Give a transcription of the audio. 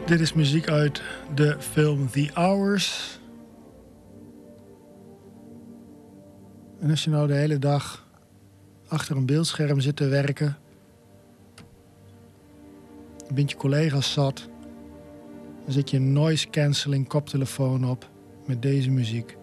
Dit is muziek uit de film The Hours. En als je nou de hele dag achter een beeldscherm zit te werken, je bent je collega's zat, dan zet je een noise cancelling koptelefoon op met deze muziek.